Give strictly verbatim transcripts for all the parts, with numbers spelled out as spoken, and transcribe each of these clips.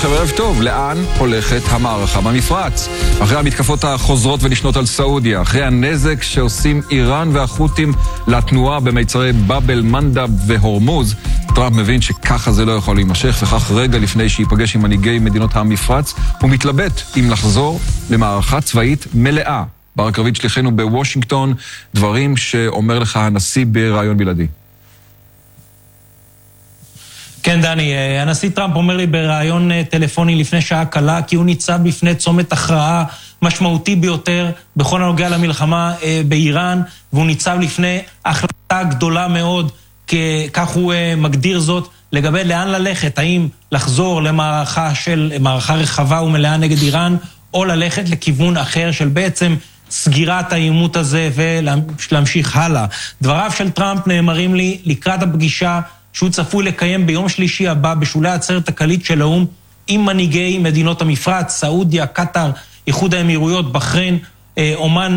לכם, ערב טוב. לאן הולכת המערכה במפרץ? אחרי המתקפות החוזרות ונשנות על סעודיה, אחרי הנזק שעושים איראן והחות'ים לתנועה במיצרי באבל מנדב והורמוז, טראמפ מבין שככה זה לא יכול להימשך, וכך רגע לפני שיפגש עם מנהיגי מדינות המפרץ, הוא מתלבט אם לחזור למערכה צבאית מלאה. ברק רביד שליחנו בוושינגטון, דברים שאומר לך הנשיא ברעיון בלעדי. כן, דני, הנשיא טראמפ אומר לי ברעיון טלפוני לפני שעה קלה, כי הוא ניצב בפני צומת הכרעה משמעותי ביותר בכל הנוגע למלחמה באיראן, והוא ניצב לפני החלטה גדולה מאוד, כך הוא מגדיר זאת, לגבי לאן ללכת, האם לחזור למערכה של מערכה רחבה ומלאה נגד איראן, או ללכת לכיוון אחר של בעצם סגירת העימות הזה ולהמשיך הלאה. דבריו של טראמפ נאמרים לי לקראת הפגישה שהוא צפוי לקיים ביום שלישי הבא בשולי העצרת הכללית של האו"ם עם מנהיגי מדינות המפרץ, סעודיה, קטר, איחוד האמירויות, בחריין, אומן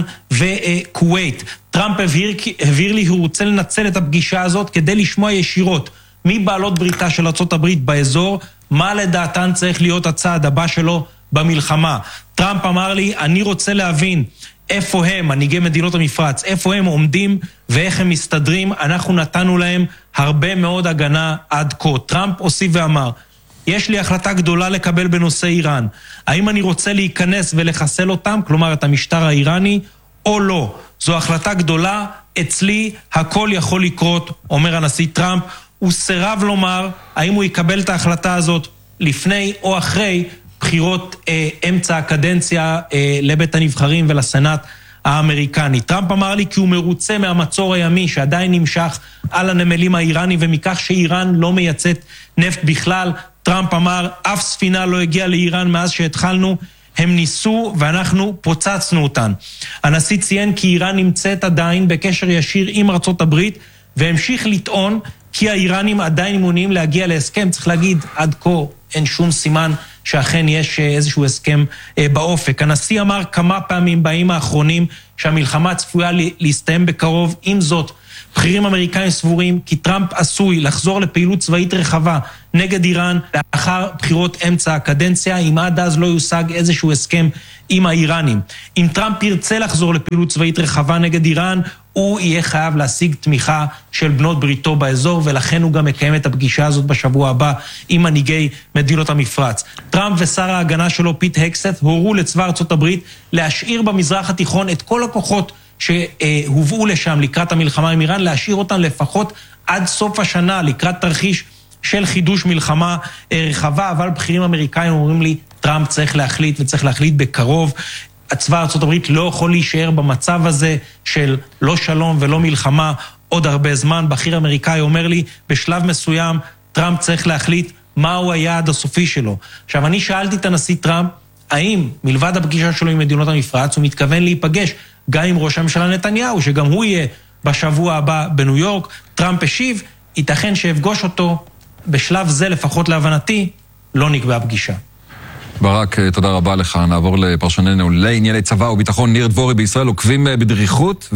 וכווית. טראמפ הבהיר, הבהיר לי הוא רוצה לנצל את הפגישה הזאת כדי לשמוע ישירות מבעלות בריתה של ארצות הברית באזור, מה לדעתן צריך להיות הצעד הבא שלו במלחמה. טראמפ אמר לי, אני רוצה להבין איפה הם, מנהיגי מדינות המפרץ, איפה הם עומדים ואיך הם מסתדרים. אנחנו נתנו להם הרבה מאוד הגנה עד כה. טראמפ הוסיף ואמר, יש לי החלטה גדולה לקבל בנושא איראן. האם אני רוצה להיכנס ולחסל אותם, כלומר את המשטר האיראני, או לא? זו החלטה גדולה, אצלי הכל יכול לקרות, אומר הנשיא טראמפ. הוא סירב לומר האם הוא יקבל את ההחלטה הזאת לפני או אחרי בחירות אה, אמצע הקדנציה אה, לבית הנבחרים ולסנאט האמריקני. טראמפ אמר לי כי הוא מרוצה מהמצור הימי שעדיין נמשך על הנמלים האיראני ומכך שאיראן לא מייצאת נפט בכלל. טראמפ אמר, אף ספינה לא הגיעה לאיראן מאז שהתחלנו, הם ניסו ואנחנו פוצצנו אותן. הנשיא ציין כי איראן נמצאת עדיין בקשר ישיר עם ארצות הברית, והמשיך לטעון כי האיראנים עדיין מעוניינים להגיע להסכם. צריך להגיד, עד כה אין שום סימן שאכן יש איזשהו הסכם באופק. הנשיא אמר כמה פעמים בימים האחרונים שהמלחמה צפויה להסתיים בקרוב. עם זאת, בכירים אמריקאים סבורים כי טראמפ עשוי לחזור לפעילות צבאית רחבה נגד איראן לאחר בחירות אמצע הקדנציה, אם עד אז לא יושג איזשהו הסכם עם האיראנים. אם טראמפ ירצה לחזור לפעילות צבאית רחבה נגד איראן, הוא יהיה חייב להשיג תמיכה של בנות בריתו באזור, ולכן הוא גם מקיים את הפגישה הזאת בשבוע הבא עם מנהיגי מדינות המפרץ. טראמפ ושר ההגנה שלו פיט הקסט הורו לצבא ארצות הברית להשאיר במזרח התיכון את כל הכוחות שהובאו לשם לקראת המלחמה עם איראן, להשאיר אותם לפחות עד סוף השנה לקראת תרחיש של חידוש מלחמה רחבה. אבל בכירים אמריקאים אומרים לי, טראמפ צריך להחליט וצריך להחליט בקרוב. הצבא ארצות הברית לא יכול להישאר במצב הזה של לא שלום ולא מלחמה עוד הרבה זמן. בכיר אמריקאי אומר לי, בשלב מסוים טראמפ צריך להחליט מהו היעד הסופי שלו. עכשיו, אני שאלתי את הנשיא טראמפ, האם מלבד הפגישה שלו עם מדינות המפרץ, הוא מתכוון להיפגש גם עם ראש הממשלה נתניהו, שגם הוא יהיה בשבוע הבא בניו יורק. טראמפ השיב, ייתכן שיפגוש אותו, בשלב זה לפחות להבנתי, לא נקבע פגישה. ברק, תודה רבה לך. נעבור לפרשננו לענייני צבא וביטחון. ניר דבורי. בישראל עוקבים בדריכות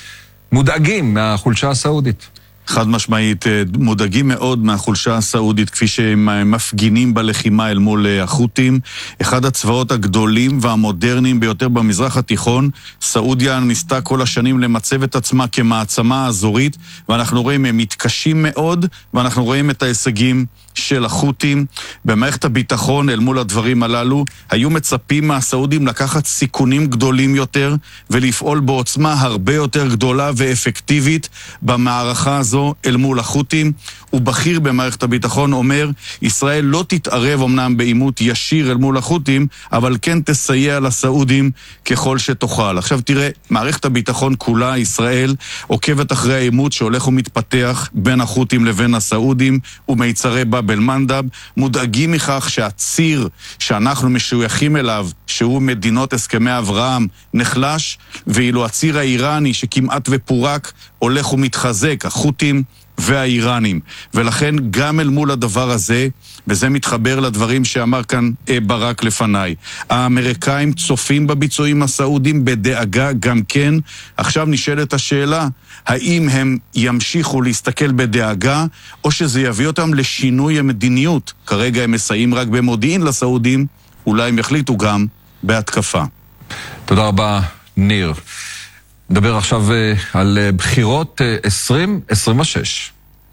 ומודאגים מהחולשה הסעודית. חד משמעית, מודאגים מאוד מהחולשה הסעודית, כפי שהם מפגינים בלחימה אל מול החות'ים. אחד הצבאות הגדולים והמודרניים ביותר במזרח התיכון. סעודיה ניסתה כל השנים למצב את עצמה כמעצמה אזורית, ואנחנו רואים, הם מתקשים מאוד, ואנחנו רואים את ההישגים של החות'ים. במערכת הביטחון אל מול הדברים הללו, היו מצפים מהסעודים לקחת סיכונים גדולים יותר, ולפעול בעוצמה הרבה יותר גדולה ואפקטיבית במערכה הזו אל מול החות'ים. ובכיר במערכת הביטחון אומר, ישראל לא תתערב אמנם בעימות ישיר אל מול החות'ים, אבל כן תסייע לסעודים ככל שתוכל. עכשיו תראה, מערכת הביטחון כולה, ישראל, עוקבת אחרי העימות שהולך ומתפתח בין החות'ים לבין הסעודים ומיצרי באבל מנדב, מודאגים מכך שהציר שאנחנו משויכים אליו, שהוא מדינות הסכמי אברהם, נחלש, ואילו הציר האיראני שכמעט ופורק הולך ומתחזק. החות'ים והאיראנים. ולכן גם אל מול הדבר הזה, וזה מתחבר לדברים שאמר כאן ברק לפניי, האמריקאים צופים בביצועים הסעודים בדאגה גם כן. עכשיו נשאלת השאלה, האם הם ימשיכו להסתכל בדאגה, או שזה יביא אותם לשינוי המדיניות? כרגע הם מסייעים רק במודיעין לסעודים, אולי הם יחליטו גם בהתקפה. תודה רבה, ניר. נדבר עכשיו על בחירות עשרים עשרים ושש.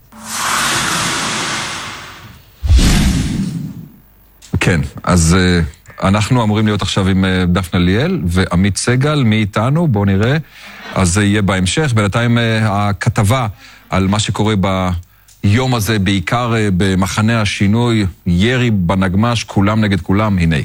כן, אז אנחנו אמורים להיות עכשיו עם דפנה ליאל ועמית סגל, מי איתנו? בואו נראה. אז זה יהיה בהמשך. בינתיים הכתבה על מה שקורה ביום הזה, בעיקר במחנה השינוי, ירי בנגמש, כולם נגד כולם, הנה.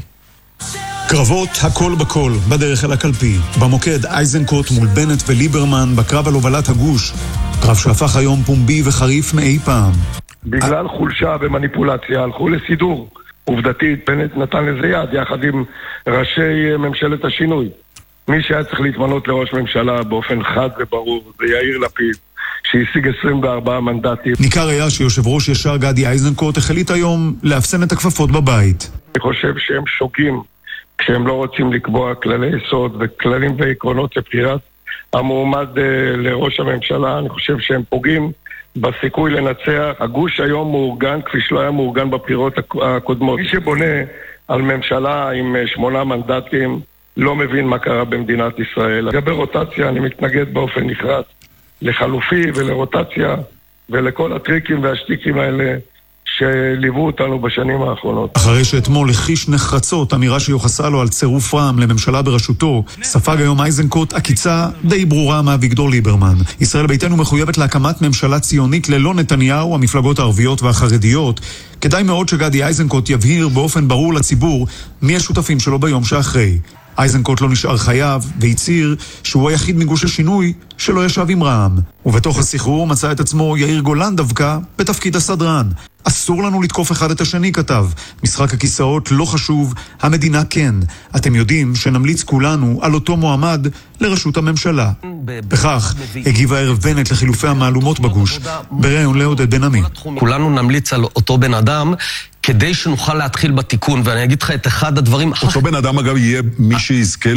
קרבות הכל בכל, בדרך אל הקלפי. במוקד אייזנקוט מול בנט וליברמן בקרב על הובלת הגוש. קרב שהפך היום פומבי וחריף מאי פעם. בגלל חולשה ומניפולציה הלכו לסידור. עובדתית, בנט נתן לזה יד יחד עם ראשי ממשלת השינוי. מי שהיה צריך להתמנות לראש ממשלה באופן חד וברור זה יאיר לפיד, שהשיג עשרים וארבעה מנדטים. ניכר היה שיושב ראש ישר גדי אייזנקוט החליט היום לאפסן את הכפפות בבית. אני חושב שהם שוגים כשהם לא רוצים לקבוע כללי יסוד וכללים ועקרונות לבחירת המועמד לראש הממשלה. אני חושב שהם פוגעים בסיכוי לנצח. הגוש היום מאורגן כפי שלא היה מאורגן בבחירות הקודמות. מי שבונה על ממשלה עם שמונה מנדטים לא מבין מה קרה במדינת ישראל. לגבי רוטציה אני מתנגד באופן נחרץ לחלופי ולרוטציה ולכל הטריקים והשטיקים האלה שליוו אותנו בשנים האחרונות. אחרי שאתמול החיש נחרצות אמירה שיוחסה לו על צירוף רע"מ לממשלה בראשותו, ספג היום אייזנקוט עקיצה די ברורה מאביגדור ליברמן. ישראל ביתנו מחויבת להקמת ממשלה ציונית ללא נתניהו, המפלגות הערביות והחרדיות. כדאי מאוד שגדי אייזנקוט יבהיר באופן ברור לציבור מי השותפים שלו ביום שאחרי. אייזנקוט לא נשאר חייב והצהיר שהוא היחיד מגוש השינוי שלא ישב עם רע"מ. ובתוך הסחרור מצא את עצמו יאיר גולן דווקא בתפקיד הסדרן. אסור לנו לתקוף אחד את השני, כתב. משחק הכיסאות לא חשוב, המדינה כן. אתם יודעים שנמליץ כולנו על אותו מועמד לראשות הממשלה. בכך הגיב הערב בנט לחילופי המעלומות בגוש, בראיון לעודד בן עמי. כולנו נמליץ על אותו בן אדם כדי שנוכל להתחיל בתיקון, ואני אגיד לך את אחד הדברים... אותו בן אדם אגב יהיה מי שיזכה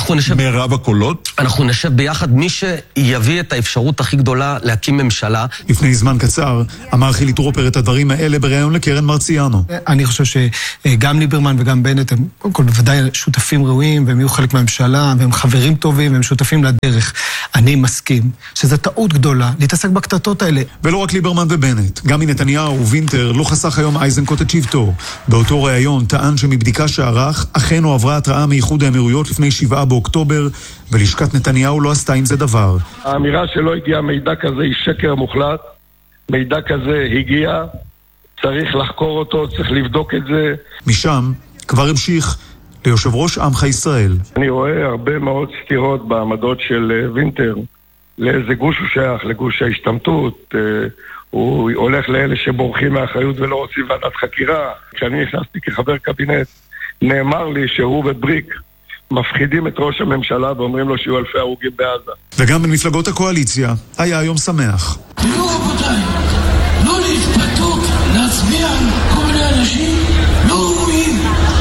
למרב הקולות? אנחנו נשב ביחד, מי שיביא את האפשרות הכי גדולה להקים ממשלה. לפני זמן קצר אמר חילי טרופר את הדברים האלה בראיון לקרן מרציאנו. אני חושב שגם ליברמן וגם בנט הם קודם כל בוודאי שותפים ראויים, והם יהיו חלק מהממשלה, והם חברים טובים, והם שותפים לדרך. אני מסכים שזו טעות גדולה להתעסק בקטטות האלה. ולא רק ליברמן ובנט, גם מנתניהו ווינטר לא חסך היום אייזנקוט את שבטו. באותו ראיון טען שמבדיקה שערך אכן הועברה התראה מאיחוד האמירויות לפני שבעה באוקטובר, ולשכת נתניהו לא עשתה עם זה דבר. האמירה שלא הגיע מידע כזה היא שקר מוחלט. מידע כזה הגיע, צריך לחקור אותו, צריך לבדוק את זה. משם כבר המשיך ליושב ראש עמך ישראל. אני רואה הרבה מאוד סתירות בעמדות של וינטר. לאיזה גוש הוא שייך, לגוש ההשתמטות, הוא הולך לאלה שבורחים מהאחריות ולא רוצים ועדת חקירה. כשאני נכנסתי כחבר קבינט, נאמר לי שהוא ובריק מפחידים את ראש הממשלה ואומרים לו שיהיו אלפי הרוגים בעזה. וגם במפלגות הקואליציה היה היום שמח. תראו רבותיי, לא להתפתות, להצביע על כל מיני אנשים לא ראויים.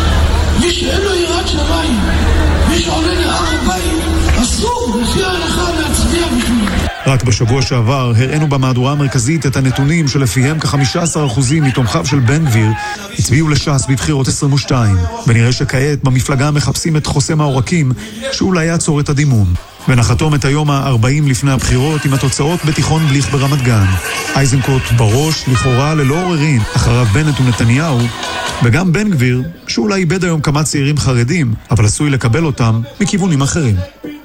מי שאין לו יראת שמיים, מי שעולה להר הבית, אסור לפי ההלכה להצביע בשביל. רק בשבוע שעבר הראינו במהדורה המרכזית את הנתונים שלפיהם כ-חמישה עשר אחוז מתומכיו של בן גביר הצביעו לש"ס בבחירות עשרים ושתיים. ונראה שכעת במפלגה מחפשים את חוסם העורקים שאולי יעצור את הדימום. ונחתום את היום ה-ארבעים לפני הבחירות עם התוצאות בתיכון בליך ברמת גן. אייזנקוט בראש, לכאורה ללא עוררין, אחריו בנט ונתניהו, וגם בן גביר, שאולי איבד היום כמה צעירים חרדים, אבל עשוי לקבל אותם מכיוונים אחרים.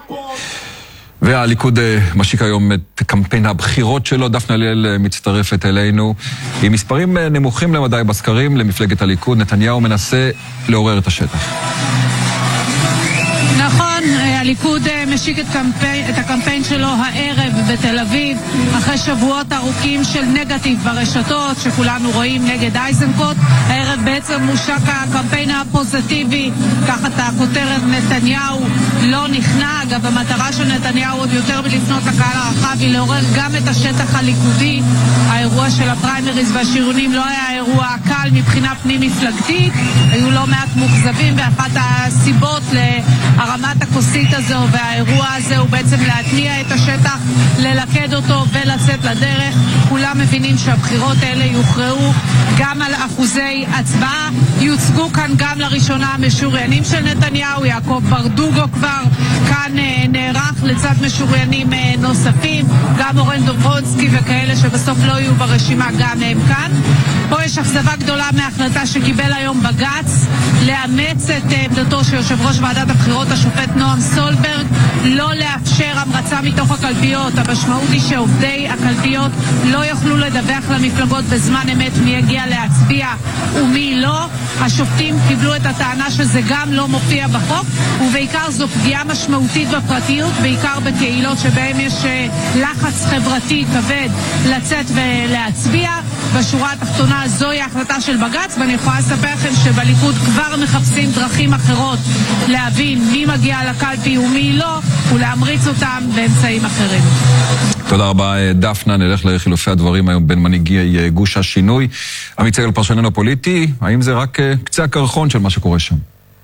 והליכוד משיק היום את קמפיין הבחירות שלו. דפנה ליאל מצטרפת אלינו. עם מספרים נמוכים למדי בסקרים למפלגת הליכוד, נתניהו מנסה לעורר את השטח. נכון, הליכוד משיק את, קמפיין, את הקמפיין שלו הערב בתל אביב, אחרי שבועות ארוכים של נגטיב ברשתות שכולנו רואים נגד איזנקוט. הערב בעצם מושק הקמפיין הפוזיטיבי, תחת הכותרת נתניהו לא נכנע. אגב, המטרה של נתניהו עוד יותר מלפנות לקהל הרחב היא לעורר גם את השטח הליכודי. האירוע של הפריימריז והשריונים לא היה אירוע קל מבחינה פנים מפלגתית, היו לא מעט מוחזבים, ואחת הסיבות להרמת הכוסית הזו והאירוע הזה הוא בעצם להתניע את השטח, ללכד אותו ולצאת לדרך. כולם מבינים שהבחירות האלה יוכרעו גם על אחוזי הצבעה. יוצגו כאן גם לראשונה המשוריינים של נתניהו, יעקב ברדוגו כבר כאן נערך לצד משוריינים נוספים, גם אורן דוברונסקי וכאלה שבסוף לא יהיו ברשימה גם הם כאן. פה יש אכזבה גדולה מההחלטה שקיבל היום בג"ץ לאמץ את עמדתו של יושב ראש ועדת הבחירות השופט נועם סולברג, לא לאפשר המרצה מתוך הקלפיות. המשמעות היא שעובדי הקלפיות לא יוכלו לדווח למפלגות בזמן אמת מי יגיע להצביע ומי לא. השופטים קיבלו את הטענה שזה גם לא מופיע בחוק, ובעיקר זו פגיעה משמעותית בפרטיות, בעיקר בקהילות שבהם יש לחץ חברתי כבד לצאת ולהצביע. בשורה התחתונה זוהי ההחלטה של בג"ץ, ואני יכולה לספר לכם שבליכוד כבר מחפשים דרכים אחרות להבין מי מגיע לקלפי ומי לא, ולהמריץ אותם באמצעים אחרים. תודה רבה דפנה, נלך לחילופי הדברים היום בין מנהיגי גוש השינוי. עמית סגל, פרשננו הפוליטי, האם זה רק קצה הקרחון של מה שקורה שם?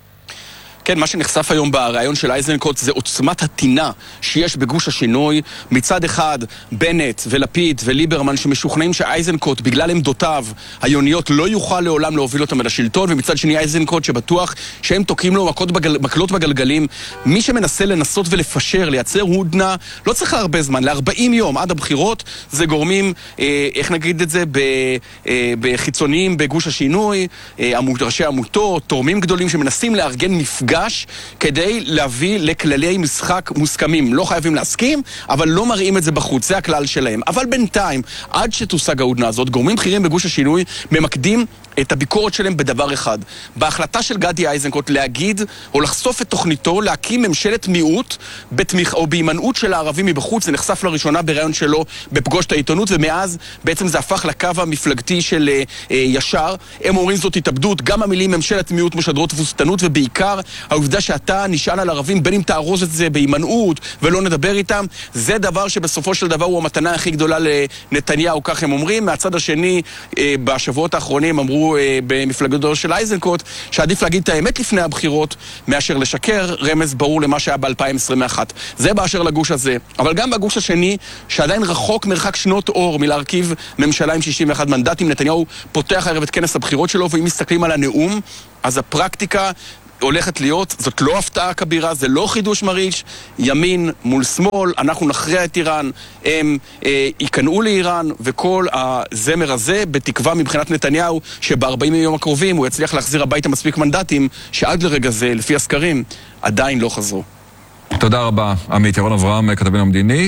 כן, מה שנחשף היום בריאיון של איזנקוט זה עוצמת הטינה שיש בגוש השינוי. מצד אחד, בנט ולפיד וליברמן שמשוכנעים שאיזנקוט בגלל עמדותיו היוניות לא יוכל לעולם להוביל אותם אל השלטון, ומצד שני איזנקוט שבטוח שהם תוקעים לו מקלות, בגל, מקלות בגלגלים. מי שמנסה לנסות ולפשר, לייצר הודנה, לא צריך הרבה זמן, ל-ארבעים יום עד הבחירות. זה גורמים, אה, איך נגיד את זה, ב, אה, בחיצוניים בגוש השינוי, אה, ראשי עמותות, תורמים גדולים שמנסים לארגן מפגש כדי להביא לכללי משחק מוסכמים. לא חייבים להסכים, אבל לא מראים את זה בחוץ, זה הכלל שלהם. אבל בינתיים, עד שתושג ההודנה הזאת, גורמים בכירים בגוש השינוי ממקדים את הביקורת שלהם בדבר אחד. בהחלטה של גדי איזנקוט להגיד או לחשוף את תוכניתו להקים ממשלת מיעוט בתמיך או בהימנעות של הערבים מבחוץ. זה נחשף לראשונה בראיון שלו בפגוש את העיתונות, ומאז בעצם זה הפך לקו המפלגתי של אה, אה, ישר. הם אומרים זאת התאבדות. גם המילים ממשלת מיעוט משדרות תבוסתנות, ובעיקר העובדה שאתה נשען על ערבים, בין אם תארוז את זה בהימנעות ולא נדבר איתם, זה דבר שבסופו של דבר הוא המתנה הכי גדולה לנתניהו, כך הם אומרים. מהצד השני, אה, בשבועות האחרונים אמרו במפלגתו של איזנקוט שעדיף להגיד את האמת לפני הבחירות מאשר לשקר, רמז ברור למה שהיה ב-אלפיים עשרים ואחת. זה באשר לגוש הזה. אבל גם בגוש השני, שעדיין רחוק מרחק שנות אור מלהרכיב ממשלה עם שישים ואחת מנדטים, נתניהו פותח הערב את כנס הבחירות שלו, ואם מסתכלים על הנאום, אז הפרקטיקה הולכת להיות, זאת לא הפתעה כבירה, זה לא חידוש מרעיש, ימין מול שמאל, אנחנו נכריע את איראן, הם אה, ייכנעו לאיראן, וכל הזמר הזה בתקווה מבחינת נתניהו שב-ארבעים יום הקרובים הוא יצליח להחזיר הביתה מספיק מנדטים שעד לרגע זה, לפי הסקרים, עדיין לא חזרו. תודה רבה, עמית. ירון אברהם, כתבנו המדיני,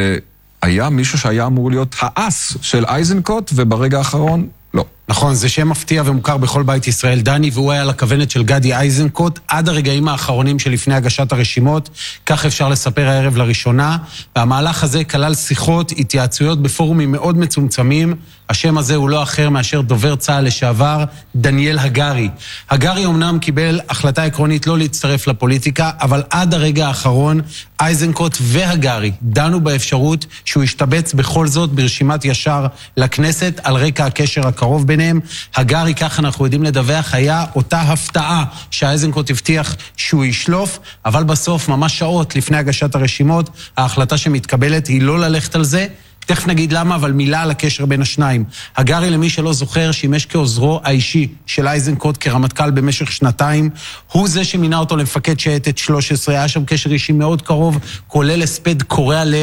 והיה מישהו שהיה אמור להיות האס של איזנקוט, וברגע האחרון לא. נכון, זה שם מפתיע ומוכר בכל בית ישראל, דני, והוא היה לכוונת של גדי איזנקוט עד הרגעים האחרונים שלפני הגשת הרשימות, כך אפשר לספר הערב לראשונה, והמהלך הזה כלל שיחות, התייעצויות בפורומים מאוד מצומצמים. השם הזה הוא לא אחר מאשר דובר צה"ל לשעבר, דניאל הגרי. הגרי אמנם קיבל החלטה עקרונית לא להצטרף לפוליטיקה, אבל עד הרגע האחרון איזנקוט והגרי דנו באפשרות שהוא ישתבץ בכל זאת ברשימת ישר לכנסת על רקע הקשר הקרוב ביניהם. הגרי, כך אנחנו יודעים לדווח, היה אותה הפתעה שהאיזנקוט הבטיח שהוא ישלוף, אבל בסוף, ממש שעות לפני הגשת הרשימות, ההחלטה שמתקבלת היא לא ללכת על זה. תכף נגיד למה, אבל מילה על הקשר בין השניים. הגרי, למי שלא זוכר, שימש כעוזרו האישי של איזנקוט כרמטכ"ל במשך שנתיים. הוא זה שמינה אותו למפקד שייטת שלוש עשרה, היה שם קשר אישי מאוד קרוב, כולל הספד קורע לב,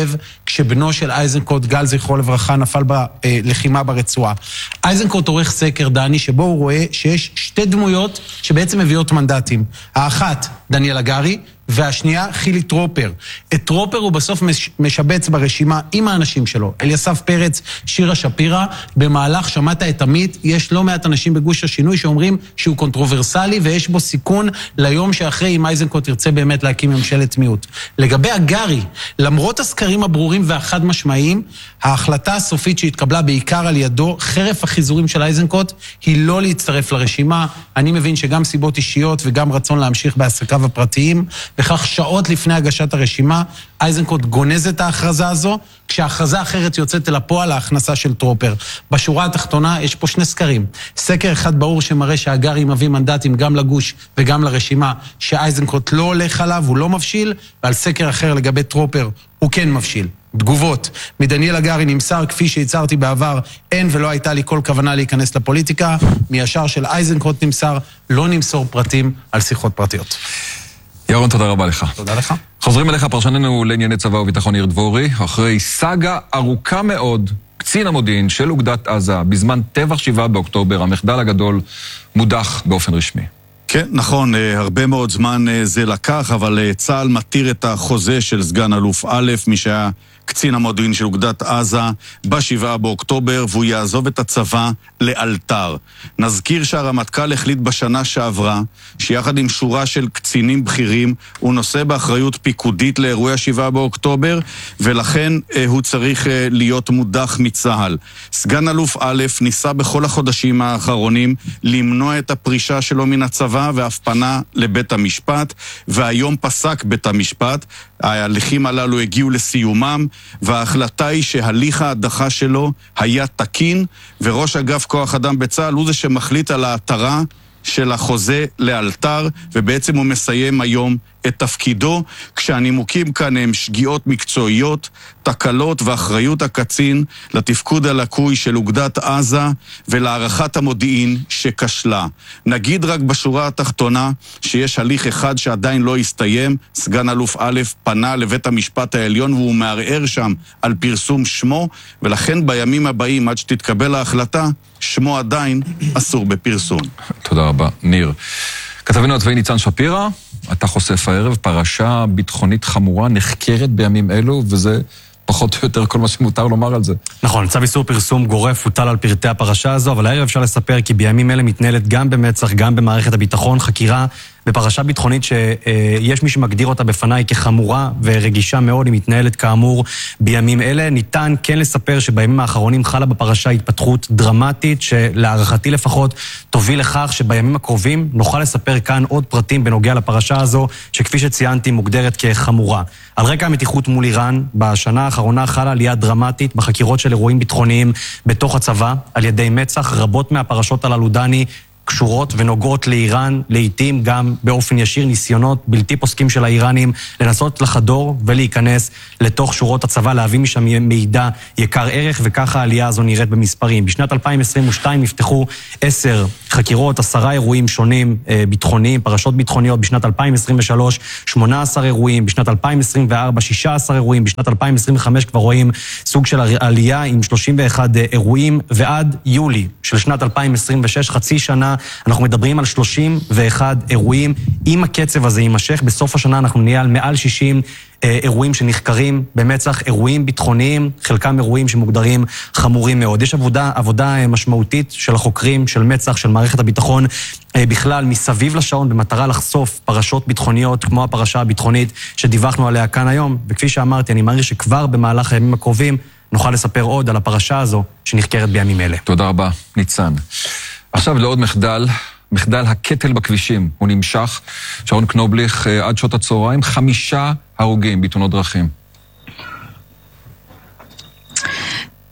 כשבנו של אייזנקוט, גל זכרו לברכה, נפל בלחימה ברצועה. אייזנקוט עורך סקר, דני, שבו הוא רואה שיש שתי דמויות שבעצם מביאות מנדטים. האחת, דניאל הגרי, והשנייה, חילי טרופר. את טרופר הוא בסוף משבץ ברשימה עם האנשים שלו. אליסף פרץ, שירה שפירה, במהלך שמעת את עמית, יש לא מעט אנשים בגוש השינוי שאומרים שהוא קונטרוברסלי ויש בו סיכון ליום שאחרי אם אייזנקוט ירצה באמת להקים ממשלת מיעוט. לגבי הגרי, למרות הסקרים הברורים והחד משמעיים, ההחלטה הסופית שהתקבלה בעיקר על ידו, חרף החיזורים של אייזנקוט, היא לא להצטרף לרשימה. אני מבין שגם סיבות אישיות וגם רצון להמשיך בעסקיו הפרטיים, וכך שעות לפני הגשת הרשימה, אייזנקוט גונז את ההכרזה הזו, כשההכרזה אחרת יוצאת אל הפועל ההכנסה של טרופר. בשורה התחתונה יש פה שני סקרים. סקר אחד ברור שמראה שהגרי מביא מנדטים גם לגוש וגם לרשימה, שאייזנקוט לא הולך עליו, הוא לא מבשיל, ועל סקר אחר לגבי טרופר הוא כן מבשיל. תגובות. מדניאל הגרי נמסר, כפי שהצהרתי בעבר, אין ולא הייתה לי כל כוונה להיכנס לפוליטיקה. מישר של אייזנקוט נמסר, לא נמסור פרטים על שיחות פרטיות. ירון, תודה רבה לך. תודה לך. חוזרים אליך, פרשננו לענייני צבא וביטחון יאיר דבורי, אחרי סאגה ארוכה מאוד, קצין המודיעין של אוגדת עזה, בזמן טבח שבעה באוקטובר, המחדל הגדול מודח באופן רשמי. כן, נכון, הרבה מאוד זמן זה לקח, אבל צה"ל מתיר את החוזה של סגן אלוף א', מי שהיה קצין המודיעין של אוגדת עזה, בשבעה באוקטובר, והוא יעזוב את הצבא לאלתר. נזכיר שהרמטכ"ל החליט בשנה שעברה, שיחד עם שורה של קצינים בכירים, הוא נושא באחריות פיקודית לאירועי השבעה באוקטובר, ולכן אה, הוא צריך אה, להיות מודח מצה"ל. סגן אלוף א' ניסה בכל החודשים האחרונים למנוע את הפרישה שלו מן הצבא, ואף פנה לבית המשפט, והיום פסק בית המשפט. ההליכים הללו הגיעו לסיומם, וההחלטה היא שהליך ההדחה שלו היה תקין, וראש אגף כוח אדם בצה"ל הוא זה שמחליט על ההתרה של החוזה לאלתר, ובעצם הוא מסיים היום את תפקידו, כשהנימוקים כאן הם שגיאות מקצועיות, תקלות ואחריות הקצין לתפקוד הלקוי של אוגדת עזה ולהערכת המודיעין שכשלה. נגיד רק בשורה התחתונה שיש הליך אחד שעדיין לא הסתיים, סגן אלוף א' פנה לבית המשפט העליון והוא מערער שם על פרסום שמו, ולכן בימים הבאים עד שתתקבל ההחלטה, שמו עדיין אסור בפרסום. תודה רבה, ניר. כתבנו הצבאי ניצן שפירא, אתה חושף הערב פרשה ביטחונית חמורה נחקרת בימים אלו, וזה פחות או יותר כל מה שמותר לומר על זה. נכון, צו איסור פרסום גורף הוטל על פרטי הפרשה הזו, אבל הערב אפשר לספר כי בימים אלה מתנהלת גם במצ"ח, גם במערכת הביטחון, חקירה בפרשה ביטחונית שיש מי שמגדיר אותה בפניי כחמורה ורגישה מאוד, היא מתנהלת כאמור בימים אלה. ניתן כן לספר שבימים האחרונים חלה בפרשה התפתחות דרמטית, שלהערכתי לפחות תוביל לכך שבימים הקרובים נוכל לספר כאן עוד פרטים בנוגע לפרשה הזו, שכפי שציינתי מוגדרת כחמורה. על רקע המתיחות מול איראן, בשנה האחרונה חלה עלייה דרמטית בחקירות של אירועים ביטחוניים בתוך הצבא, על ידי מצ"ח. רבות מהפרשות הללו, דני, קשורות ונוגעות לאיראן, לעתים גם באופן ישיר ניסיונות בלתי פוסקים של האיראנים לנסות לחדור ולהיכנס לתוך שורות הצבא, להביא משם מידע יקר ערך, וככה העלייה הזו נראית במספרים. בשנת אלפיים עשרים ושתיים נפתחו עשר חקירות, עשרה אירועים שונים ביטחוניים, פרשות ביטחוניות. בשנת אלפיים עשרים ושלוש, שמונה עשר אירועים, בשנת אלפיים עשרים וארבע, שישה עשר אירועים, בשנת אלפיים עשרים וחמש כבר רואים סוג של עלייה עם שלושים ואחד אירועים, ועד יולי של שנת אלפיים עשרים ושש, חצי שנה, אנחנו מדברים על שלושים ואחד אירועים. אם הקצב הזה יימשך, בסוף השנה אנחנו נהיה על מעל שישים אירועים שנחקרים במצ"ח, אירועים ביטחוניים, חלקם אירועים שמוגדרים חמורים מאוד. יש עבודה, עבודה משמעותית של החוקרים, של מצ"ח, של מערכת הביטחון, בכלל מסביב לשעון, במטרה לחשוף פרשות ביטחוניות, כמו הפרשה הביטחונית שדיווחנו עליה כאן היום. וכפי שאמרתי, אני מעריך שכבר במהלך הימים הקרובים נוכל לספר עוד על הפרשה הזו שנחקרת בימים אלה. תודה רבה, ניצן. עכשיו לעוד מחדל, מחדל הקטל בכבישים. הוא נמשך, שרון קנובליך, עד שעות הצהריים, חמישה הרוגים בתאונות דרכים. כן.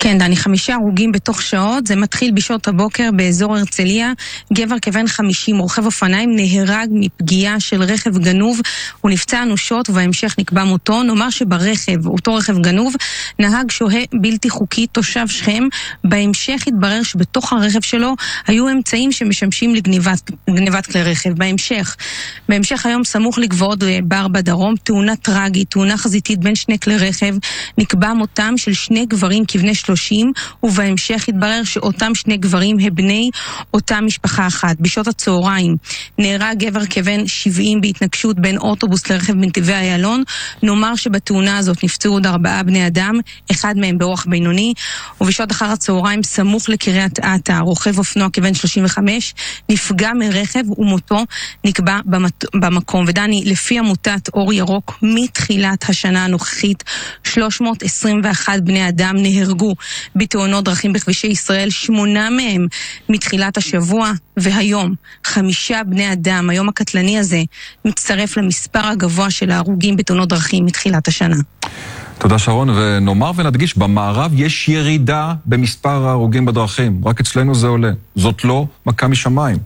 כן, דני, חמישה הרוגים בתוך שעות, זה מתחיל בשעות הבוקר באזור הרצליה, גבר כבן חמישים, רוכב אופניים, נהרג מפגיעה של רכב גנוב, הוא נפצע אנושות ובהמשך נקבע מותו. נאמר שברכב, אותו רכב גנוב, נהג שוהה בלתי חוקי, תושב שכם, בהמשך התברר שבתוך הרכב שלו היו אמצעים שמשמשים לגניבת גניבת כלי רכב. בהמשך, בהמשך היום סמוך לגבעות בר בדרום, תאונה טרגית, תאונה חזיתית בין שני כלי רכב, נקבע מותם של שני גברים כבני שלושים, ובהמשך התברר שאותם שני גברים הם בני אותה משפחה אחת. בשעות הצהריים נהרג גבר כבן שבעים בהתנגשות בין אוטובוס לרכב בנתיבי איילון. נאמר שבתאונה הזאת נפצעו עוד ארבעה בני אדם, אחד מהם באורח בינוני. ובשעות אחר הצהריים סמוך לקריית אתא, רוכב אופנוע כבן שלושים וחמש נפגע מרכב ומותו נקבע במת... במקום. ודני, לפי עמותת אור ירוק, מתחילת השנה הנוכחית שלוש מאות עשרים ואחת בני אדם נהרגו בתאונות דרכים בכבישי ישראל, שמונה מהם מתחילת השבוע, והיום חמישה בני אדם, היום הקטלני הזה, מצטרף למספר הגבוה של ההרוגים בתאונות דרכים מתחילת השנה. תודה שרון, ונאמר ונדגיש, במערב יש ירידה במספר ההרוגים בדרכים, רק אצלנו זה עולה. זאת לא מכה משמיים.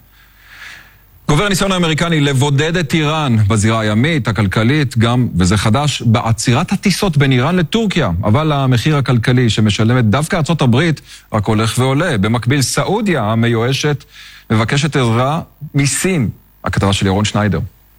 גובר הניסיון האמריקני לבודד את איראן בזירה הימית, הכלכלית, גם, וזה חדש, בעצירת הטיסות בין איראן לטורקיה. אבל המחיר הכלכלי שמשלמת דווקא ארצות הברית רק הולך ועולה. במקביל, סעודיה המיואשת מבקשת עזרה מסין. הכתבה של ירון שניידר.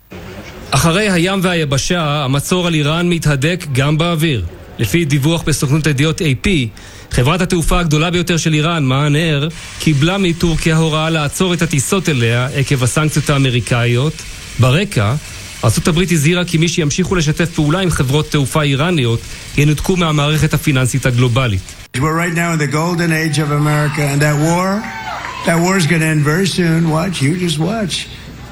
אחרי הים והיבשה, המצור על איראן מתהדק גם באוויר. לפי דיווח בסוכנות ידיעות איי פי, חברת התעופה הגדולה ביותר של איראן, מען אייר, קיבלה מטורקיה הוראה לעצור את הטיסות אליה עקב הסנקציות האמריקאיות. ברקע, ארצות הברית הזהירה כי מי שימשיכו לשתף פעולה עם חברות תעופה איראניות ינותקו מהמערכת הפיננסית הגלובלית. We're right now in the golden age of America, and that war, that war is going to end very soon. Watch, you just watch.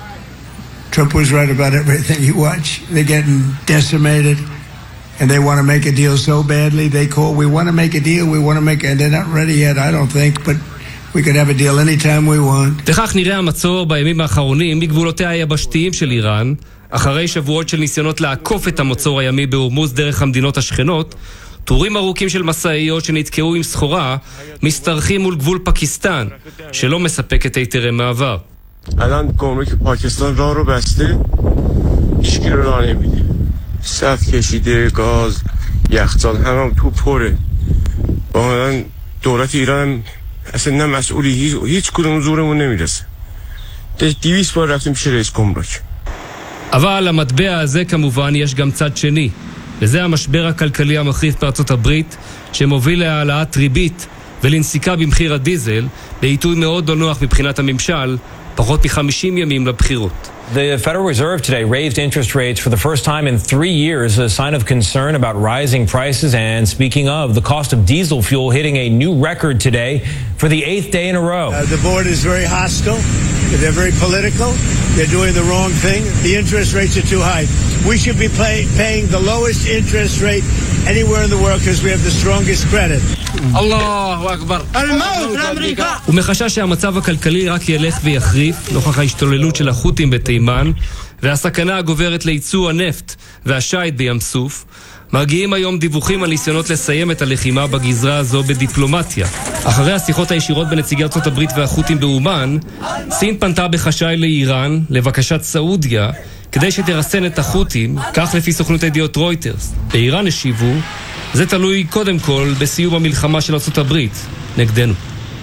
Trump was right about everything. You watch. They're getting decimated. And they want to make a deal so badly, they call, we want to make a deal, we want to make, and they're not ready yet, I don't think, but we could have a deal anytime we want. וכך נראה המצור בימים האחרונים בגבולותיה היבשתיים של איראן, אחרי שבועות של ניסיונות לעקוף את המצור הימי בהורמוז דרך המדינות השכנות, טורים ארוכים של מסעיות שנתקעו עם סחורה, מסתרחים מול גבול פקיסטן, שלא מספק את היתרי מעבר. الان گمرک پاکستان راه رو بسته هیچ کی رو راه نمیده صف کشیده گاز یخچال همه تو پره واقعا دولت ایران اصلا نه مسئولی هیچ کدوم زورمون نمیرسه دویست بار رفتیم پیش رئیس گمرک. אבל המטבע הזה כמובן יש גם צד שני, וזה המשבר הכלכלי המחריף בארצות הברית שמוביל להעלאת ריבית ולנסיקה במחיר הדיזל, בעיתוי מאוד לא נוח מבחינת הממשל, פחות מ-חמישים ימים לבחירות. The Federal Reserve today raised interest rates for the first time in three years, a sign of concern about rising prices. And speaking of, the cost of diesel fuel hitting a new record today for the eighth day in a row. Uh, the board is very hostile. They're very political. They're doing the wrong thing. The interest rates are too high. We should be pay, paying the lowest interest rate anywhere in the world because we have the strongest credit. Allahu Akbar. Al-Maut l'Amrika. ומחשש שהמצב הכלכלי רק ילך ויחריף נוכח ההשתוללות של החות'ים בתימן והסכנה הגוברת לייצוא הנפט והשייט בים סוף, מגיעים היום דיווחים על ניסיונות לסיים את הלחימה בגזרה הזו בדיפלומטיה. אחרי השיחות הישירות בנציגי ארצות הברית והחות'ים באומן, סין פנתה בחשאי לאיראן לבקשת סעודיה כדי שתרסן את החות'ים, כך לפי סוכנות ידיעות רויטרס. באיראן השיבו, זה תלוי קודם כל בסיום המלחמה של ארצות הברית נגדנו.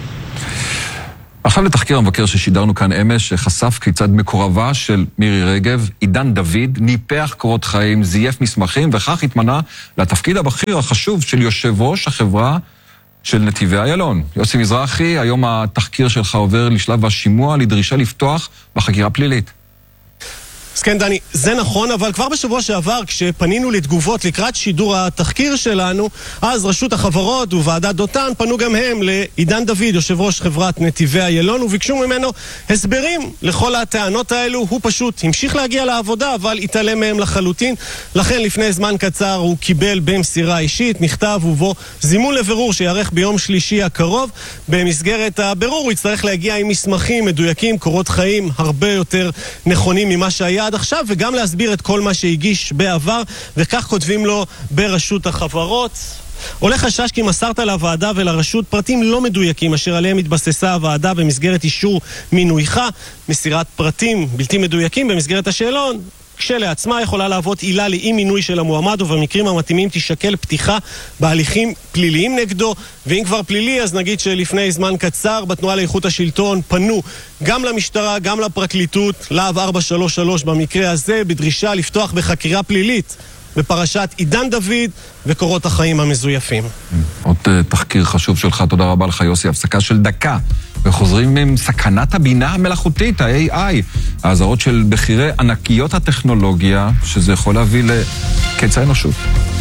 עכשיו לתחקיר המבקר ששידרנו כאן אמש, שחשף כיצד מקורבה של מירי רגב, עידן דוד, ניפח קורות חיים, זייף מסמכים, וכך התמנה לתפקיד הבכיר החשוב של יושב ראש החברה של נתיבי איילון. יוסי מזרחי, היום התחקיר שלך עובר לשלב השימוע לדרישה לפתוח בחקירה פלילית. אז כן, דני, זה נכון, אבל כבר בשבוע שעבר, כשפנינו לתגובות לקראת שידור התחקיר שלנו, אז רשות החברות וועדת דותן פנו גם הם לעידן דוד, יושב ראש חברת נתיבי איילון, וביקשו ממנו הסברים לכל הטענות האלו. הוא פשוט המשיך להגיע לעבודה, אבל התעלם מהם לחלוטין. לכן לפני זמן קצר הוא קיבל במסירה אישית מכתב ובו זימון לבירור שיערך ביום שלישי הקרוב. במסגרת הבירור הוא יצטרך להגיע עם מסמכים מדויקים, קורות חיים הרבה יותר נכונים ממה שהיה עד עכשיו, וגם להסביר את כל מה שהגיש בעבר, וכך כותבים לו ברשות החברות. עולה חשש כי מסרת לוועדה ולרשות פרטים לא מדויקים אשר עליהם התבססה הוועדה במסגרת אישור מינויך. מסירת פרטים בלתי מדויקים במסגרת השאלון כשלעצמה יכולה להוות עילה לאי מינוי של המועמד, ובמקרים המתאימים תשקל פתיחה בהליכים פליליים נגדו. ואם כבר פלילי, אז נגיד שלפני זמן קצר בתנועה לאיכות השלטון פנו גם למשטרה, גם לפרקליטות, להב ארבע שלוש שלוש במקרה הזה, בדרישה לפתוח בחקירה פלילית בפרשת עידן דוד וקורות החיים המזויפים. עוד תחקיר חשוב שלך, תודה רבה לך יוסי. הפסקה של דקה וחוזרים עם סכנת הבינה המלאכותית, ה-איי איי, האזהרות של בכירי ענקיות הטכנולוגיה שזה יכול להביא לקץ האנושות.